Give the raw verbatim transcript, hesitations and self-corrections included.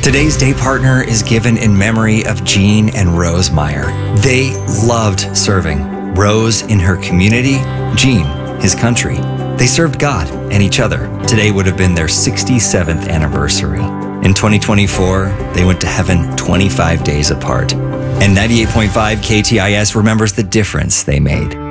Today's day partner is given in memory of Jean and Rose Meyer. They loved serving. Rose in her community, Jean, his country. They served God and each other. Today would have been their sixty-seventh anniversary. In twenty twenty-four, they went to heaven twenty-five days apart. And ninety-eight point five K T I S remembers the difference they made.